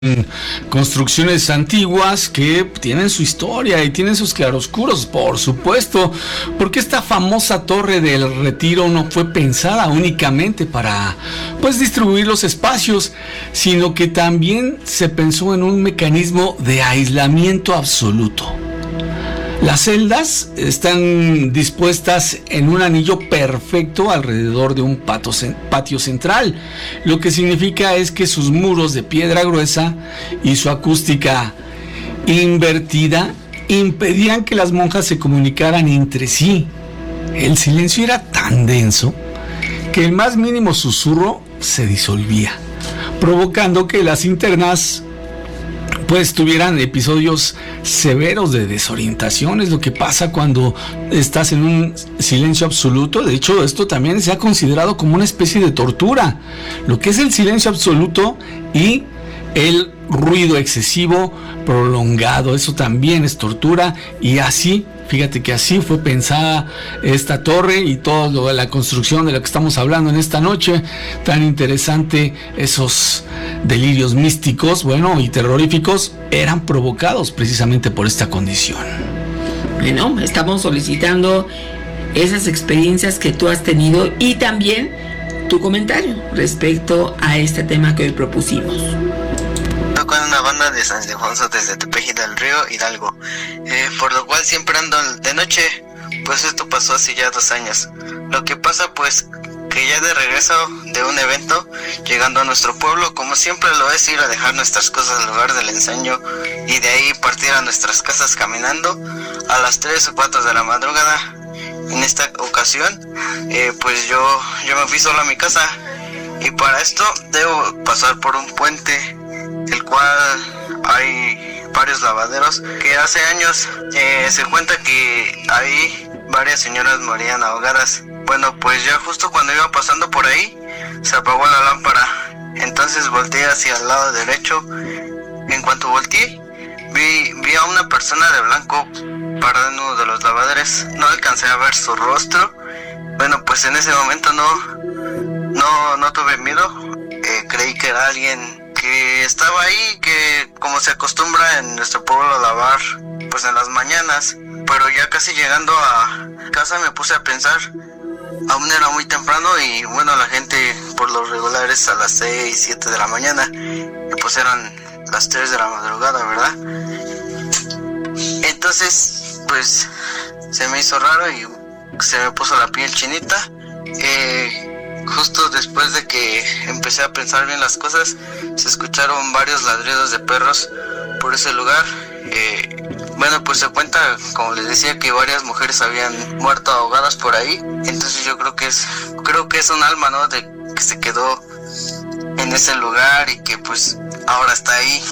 construcciones antiguas que tienen su historia y tienen sus claroscuros, por supuesto, porque esta famosa Torre del Retiro no fue pensada únicamente para distribuir los espacios, sino que también se pensó en un mecanismo de aislamiento absoluto. Las celdas están dispuestas en un anillo perfecto alrededor de un patio central, lo que significa es que sus muros de piedra gruesa y su acústica invertida impedían que las monjas se comunicaran entre sí. El silencio era tan denso que el más mínimo susurro se disolvía, provocando que las internas tuvieran episodios severos de desorientación. Es lo que pasa cuando estás en un silencio absoluto. De hecho, esto también se ha considerado como una especie de tortura. Lo que es el silencio absoluto y el ruido excesivo prolongado, eso también es tortura. Y así, fíjate que así fue pensada esta torre y toda la construcción de la que estamos hablando en esta noche tan interesante. Esos delirios místicos, y terroríficos eran provocados precisamente por esta condición. Bueno, estamos solicitando esas experiencias que tú has tenido y también tu comentario respecto a este tema que hoy propusimos. Toco en una banda de San Ildefonso desde Tepeji del Río, Hidalgo, por lo cual siempre ando de noche. Pues esto pasó hace ya 2 años. Lo que pasa que ya de regreso de un evento, llegando a nuestro pueblo, como siempre lo es, ir a dejar nuestras cosas al lugar del ensayo y de ahí partir a nuestras casas caminando a las 3 o 4 de la madrugada. En esta ocasión, yo me fui solo a mi casa y para esto debo pasar por un puente, el cual hay varios lavaderos que hace años se cuenta que ahí varias señoras morían ahogadas. Bueno, pues ya justo cuando iba pasando por ahí se apagó la lámpara, entonces volteé hacia el lado derecho. En cuanto volteé vi a una persona de blanco parada en uno de los lavaderos. No alcancé a ver su rostro. Bueno, pues en ese momento no tuve miedo. Creí que era alguien que estaba ahí, que como se acostumbra en nuestro pueblo a lavar en las mañanas. Pero ya casi llegando a casa me puse a pensar. Aún era muy temprano y la gente por lo regular es a las 6, 7 de la mañana y eran las 3 de la madrugada, ¿verdad? Entonces se me hizo raro y se me puso la piel chinita. Justo después de que empecé a pensar bien las cosas, se escucharon varios ladridos de perros por ese lugar. Se cuenta, como les decía, que varias mujeres habían muerto ahogadas por ahí. Entonces yo creo que es un alma, ¿no? De que se quedó en ese lugar y que ahora está ahí.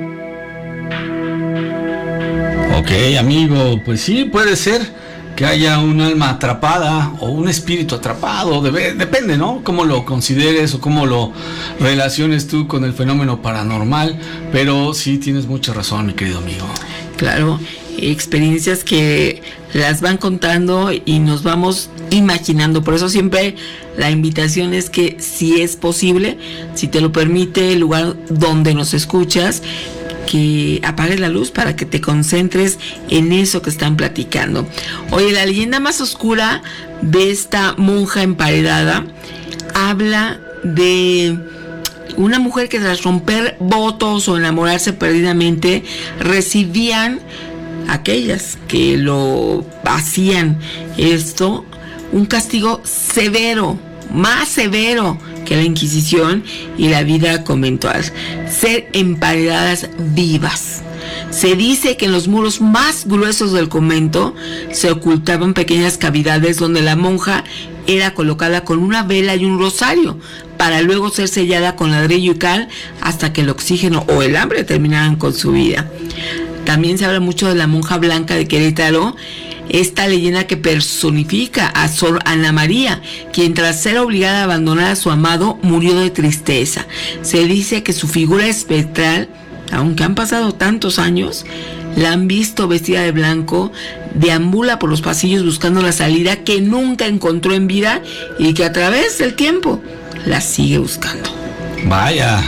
Ok, amigo, sí, puede ser que haya un alma atrapada o un espíritu atrapado, depende, ¿no? Cómo lo consideres o cómo lo relaciones tú con el fenómeno paranormal, pero sí tienes mucha razón, mi querido amigo. Claro, experiencias que las van contando y nos vamos imaginando. Por eso siempre la invitación es que, si es posible, si te lo permite el lugar donde nos escuchas, que apagues la luz para que te concentres en eso que están platicando. Oye, la leyenda más oscura de esta monja emparedada habla de una mujer que tras romper votos o enamorarse perdidamente recibían, aquellas que lo hacían esto, un castigo severo, más severo que la Inquisición y la vida conventual: ser emparedadas vivas. Se dice que en los muros más gruesos del convento se ocultaban pequeñas cavidades donde la monja era colocada con una vela y un rosario, para luego ser sellada con ladrillo y cal hasta que el oxígeno o el hambre terminaran con su vida. También se habla mucho de la monja blanca de Querétaro, esta leyenda que personifica a Sor Ana María, quien tras ser obligada a abandonar a su amado murió de tristeza. Se dice que su figura espectral, aunque han pasado tantos años, la han visto vestida de blanco, deambula por los pasillos buscando la salida que nunca encontró en vida y que a través del tiempo la sigue buscando. Vaya,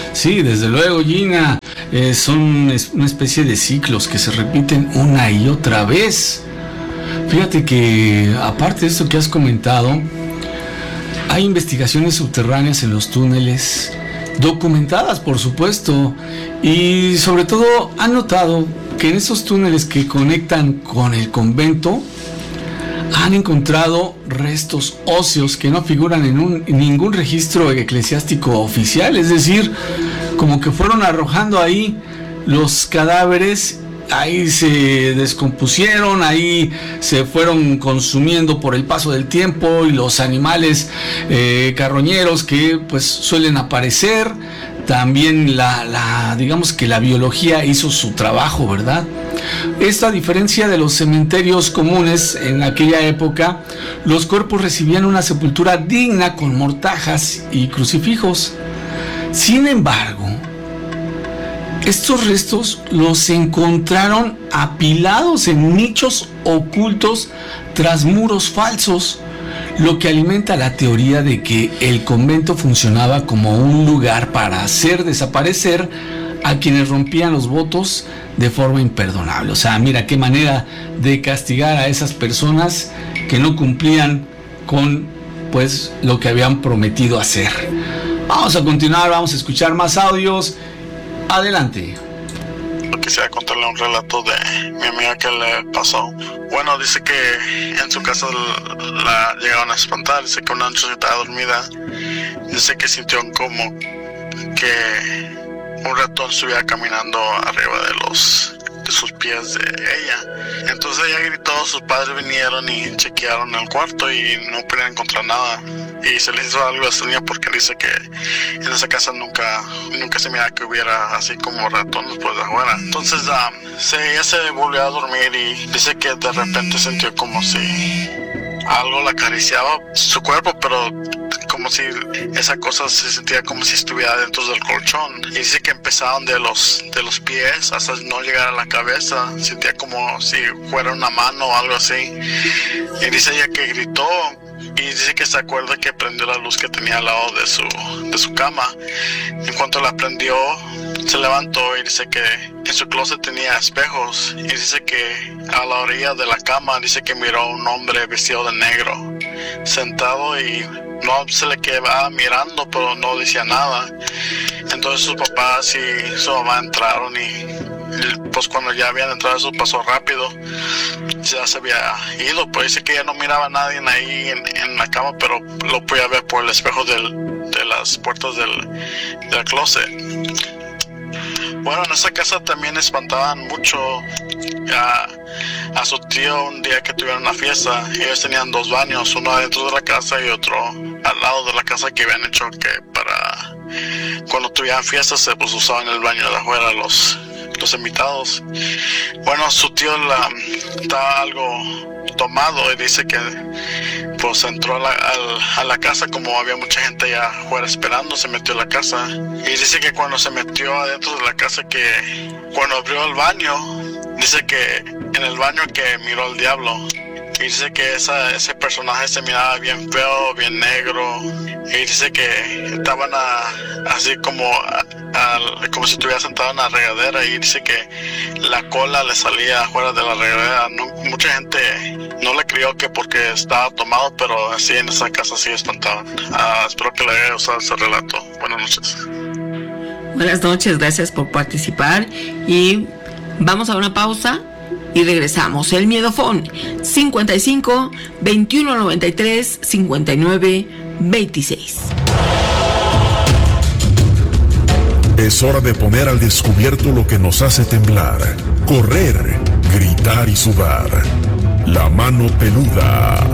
Sí, desde luego, Gina, son una especie de ciclos que se repiten una y otra vez. Fíjate que, aparte de esto que has comentado, hay investigaciones subterráneas en los túneles, documentadas por supuesto, y sobre todo han notado que en esos túneles que conectan con el convento han encontrado restos óseos que no figuran en ningún registro eclesiástico oficial, es decir, como que fueron arrojando ahí los cadáveres, ahí se descompusieron, ahí se fueron consumiendo por el paso del tiempo, y los animales carroñeros que pues suelen aparecer. También digamos que la biología hizo su trabajo, ¿verdad? Esto, a diferencia de los cementerios comunes en aquella época, los cuerpos recibían una sepultura digna con mortajas y crucifijos. Sin embargo, estos restos los encontraron apilados en nichos ocultos tras muros falsos, lo que alimenta la teoría de que el convento funcionaba como un lugar para hacer desaparecer a quienes rompían los votos de forma imperdonable. O sea, mira qué manera de castigar a esas personas que no cumplían con pues lo que habían prometido hacer. Vamos a continuar, vamos a escuchar más audios. Adelante. Quisiera contarle un relato de mi amiga que le pasó. Bueno, dice que en su casa la llegaron a espantar. Dice que una noche estaba dormida. Dice que sintió como que un ratón estuviera caminando arriba de sus pies de ella. Entonces ella gritó, sus padres vinieron y chequearon el cuarto y no pudieron encontrar nada. Y se les hizo algo extraño porque dice que en esa casa nunca se miraba que hubiera así como ratones por de afuera. Entonces ella se volvió a dormir y dice que de repente sintió como si algo la acariciaba su cuerpo, pero como si esa cosa se sentía como si estuviera dentro del colchón. Y dice que empezaban de los pies hasta no llegar a la cabeza. Sentía como si fuera una mano o algo así. Y dice ella que gritó. Y dice que se acuerda que prendió la luz que tenía al lado de su cama. En cuanto la prendió, se levantó y dice que en su closet tenía espejos. Y dice que a la orilla de la cama, dice que miró a un hombre vestido de negro, sentado, y no se le quedaba mirando, pero no decía nada. Entonces sus papás y su mamá entraron y pues cuando ya habían entrado, eso pasó rápido, ya se había ido. Pues dice que ya no miraba a nadie ahí en la cama, pero lo podía ver por el espejo de las puertas del closet. Bueno, en esa casa también espantaban mucho a su tío. Un día que tuvieron una fiesta, ellos tenían 2 baños, uno adentro de la casa y otro al lado de la casa, que habían hecho que para cuando tuvieran fiestas se pues usaban el baño de afuera los invitados. Bueno, su tío estaba algo tomado y dice que pues entró a la casa, como había mucha gente allá afuera esperando, se metió a la casa. Y dice que cuando se metió adentro de la casa, que cuando abrió el baño, dice que en el baño que miró al diablo. Y dice que ese personaje se miraba bien feo, bien negro. Y dice que estaban así como si estuviera sentado en la regadera. Y dice que la cola le salía afuera de la regadera. Mucha gente no le creyó que porque estaba tomado, pero así en esa casa sí espantaban. Espero que le haya usado ese relato. Buenas noches. Buenas noches, gracias por participar. Y vamos a una pausa y regresamos. El Miedofón 55 21 93 59 26. Es hora de poner al descubierto lo que nos hace temblar, correr, gritar y sudar. La mano peluda.